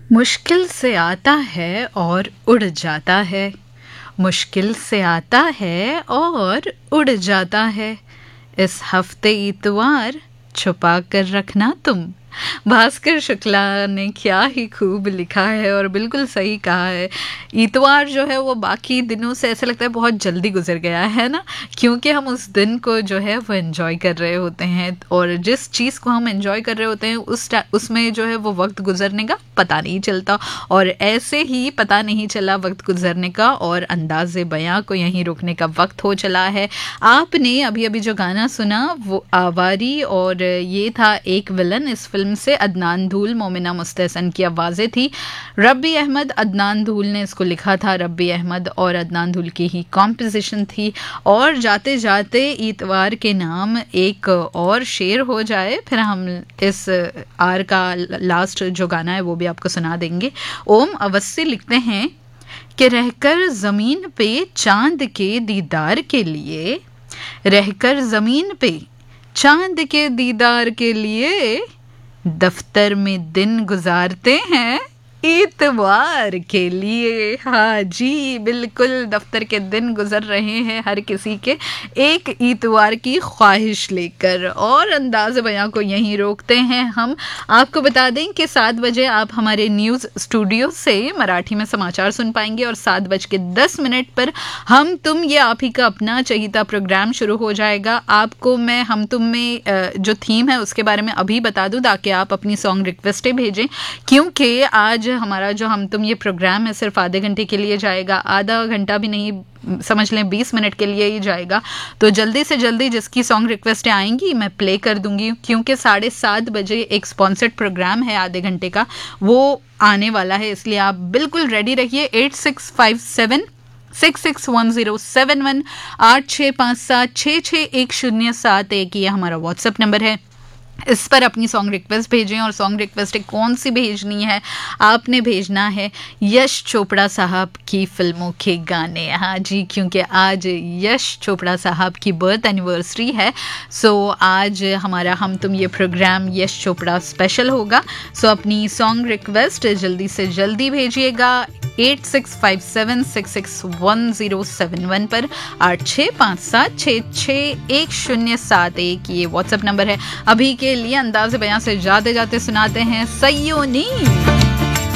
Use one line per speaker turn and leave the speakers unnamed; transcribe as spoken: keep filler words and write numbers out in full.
मुश्किल से आता है और उड़ जाता है, मुश्किल से आता है और उड़ जाता है। इस हफ्ते इतवार छुपा कर रखना तुम। भास्कर शुक्ला ने क्या ही खूब लिखा है और बिल्कुल सही कहा है। इतवार जो है वो बाकी दिनों से ऐसा लगता है बहुत जल्दी गुजर गया है ना, क्योंकि हम उस दिन को जो है वो एंजॉय कर रहे होते हैं और जिस चीज़ को हम एंजॉय कर रहे होते हैं उस उसमें जो है वो वक्त गुजरने का पता नहीं चलता। और ऐसे ही पता नहीं चला वक्त गुजरने का और अंदाज़े बयां को यहीं रोकने का वक्त हो चला है। आपने अभी अभी जो गाना सुना वो आवारी, और ये था एक विलन। इस फिल्म से अदनान धूल, मोमिना मुस्तहसन की आवाज़ें थी। रब्बी अहमद, अदनान धूल ने इसको लिखा था। रब्बी अहमद और अदनान धूल की ही कॉम्पोजिशन थी। और जाते जाते इतवार के नाम एक और शेर हो जाए, फिर हम इस आर का लास्ट जो गाना है वो भी आपको सुना देंगे। ओम अवश्य लिखते हैं कि रहकर ज़मीन पे चांद के दीदार के लिए, रहकर ज़मीन पे चांद के दीदार के लिए दफ्तर में दिन गुजारते हैं इतवार के लिए। हाँ जी, बिल्कुल दफ्तर के दिन गुजर रहे हैं हर किसी के एक इतवार की ख्वाहिश लेकर। और अंदाज़ बयां को यहीं रोकते हैं हम। आपको बता दें कि सात बजे आप हमारे न्यूज़ स्टूडियो से मराठी में समाचार सुन पाएंगे और सात बज के दस मिनट पर हम तुम ये आप ही का अपना चहीता प्रोग्राम शुरू हो जाएगा। आपको मैं हम तुम में जो थीम है उसके बारे में अभी बता दूं ताकि आप अपनी सॉन्ग रिक्वेस्टें भेजें, क्योंकि आज हमारा जो हम तुम ये प्रोग्राम है सिर्फ आधे घंटे के लिए जाएगा। आधा घंटा भी नहीं, समझ लें बीस मिनट के लिए ही जाएगा। तो जल्दी से जल्दी जिसकी सॉन्ग रिक्वेस्टें आएंगी मैं प्ले कर दूंगी, क्योंकि साढ़े सात बजे एक स्पॉन्सर्ड प्रोग्राम है आधे घंटे का, वो आने वाला है। इसलिए आप बिल्कुल रेडी रहिए। Eight six five seven six six one zero seven one आठ छः पाँच सात छः छः एक शून्य सात एक ये हमारा व्हाट्सएप नंबर है। इस पर अपनी सॉन्ग रिक्वेस्ट भेजें। और सॉन्ग रिक्वेस्ट कौन सी भेजनी है? आपने भेजना है यश चोपड़ा साहब की फिल्मों के गाने। हाँ जी, क्योंकि आज यश चोपड़ा साहब की बर्थ एनिवर्सरी है। सो आज हमारा हम तुम ये प्रोग्राम यश चोपड़ा स्पेशल होगा। सो अपनी सॉन्ग रिक्वेस्ट जल्दी से जल्दी भेजिएगा eight six five seven six six one zero seven one पर। आठ छः पाँच सात छः छः एक शून्य सात एक ये व्हाट्सएप नंबर है। अभी के लिए अंदाज़े बयां से जाते जाते सुनाते हैं सयोनी।